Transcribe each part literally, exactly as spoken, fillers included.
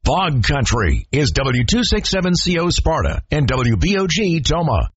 Fog Country is W two sixty-seven C O Sparta and W B O G Toma.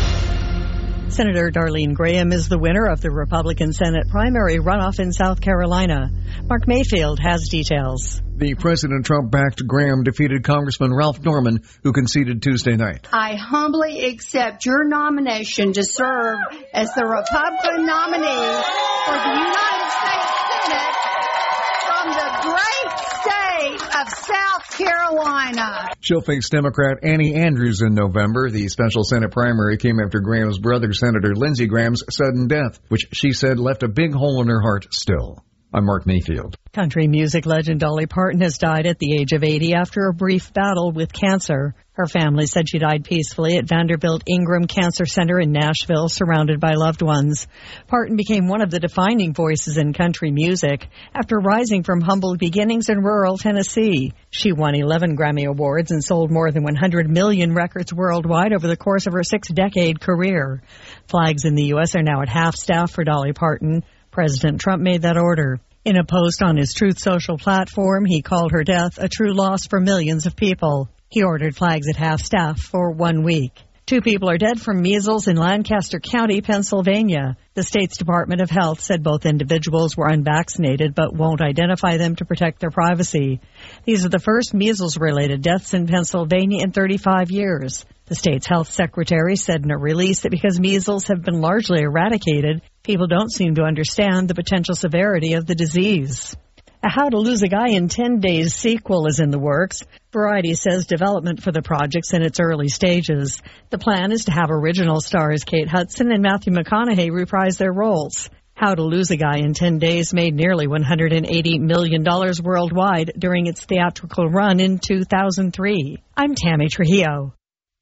Senator Darlene Graham is the winner of the Republican Senate primary runoff in South Carolina. Mark Mayfield has details. The President Trump-backed Graham defeated Congressman Ralph Norman, who conceded Tuesday night. I humbly accept your nomination to serve as the Republican nominee for the United States Senate from the great state of South Carolina. She'll face Democrat Annie Andrews in November. The special Senate primary came after Graham's brother, Senator Lindsey Graham's sudden death, which she said left a big hole in her heart still. I'm Mark Mayfield. Country music legend Dolly Parton has died at the age of eighty after a brief battle with cancer. Her family said she died peacefully at Vanderbilt Ingram Cancer Center in Nashville, surrounded by loved ones. Parton became one of the defining voices in country music after rising from humble beginnings in rural Tennessee. She won eleven Grammy Awards and sold more than one hundred million records worldwide over the course of her six-decade career. Flags in the U S are now at half-staff for Dolly Parton. President Trump made that order. In a post on his Truth Social platform, he called her death a true loss for millions of people. He ordered flags at half-staff for one week. Two people are dead from measles in Lancaster County, Pennsylvania. The state's Department of Health said both individuals were unvaccinated but won't identify them to protect their privacy. These are the first measles-related deaths in Pennsylvania in thirty-five years. The state's health secretary said in a release that because measles have been largely eradicated, people don't seem to understand the potential severity of the disease. A How to Lose a Guy in ten days sequel is in the works. Variety says development for the project's in its early stages. The plan is to have original stars Kate Hudson and Matthew McConaughey reprise their roles. How to Lose a Guy in ten days made nearly one hundred eighty million dollars worldwide during its theatrical run in two thousand three. I'm Tammy Trujillo.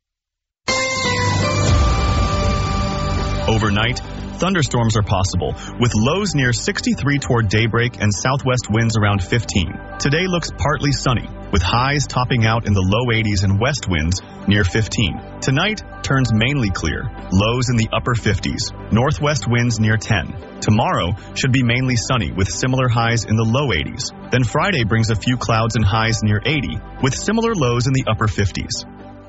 Overnight, thunderstorms are possible, with lows near sixty-three toward daybreak and southwest winds around fifteen. Today looks partly sunny, with highs topping out in the low eighties and west winds near fifteen. Tonight turns mainly clear, lows in the upper fifties, northwest winds near ten. Tomorrow should be mainly sunny, with similar highs in the low eighties. Then Friday brings a few clouds and highs near eighty, with similar lows in the upper fifties.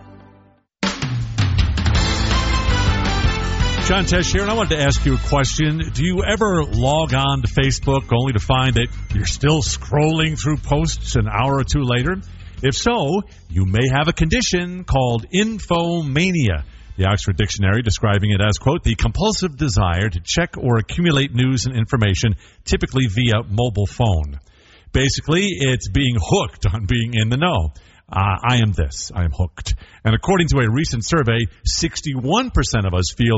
John Tesh here, and I wanted to ask you a question. Do you ever log on to Facebook only to find that you're still scrolling through posts an hour or two later? If so, you may have a condition called infomania. The Oxford Dictionary describing it as, quote, the compulsive desire to check or accumulate news and information, typically via mobile phone. Basically, it's being hooked on being in the know. Uh, I am this. I am hooked. And according to a recent survey, sixty-one percent of us feel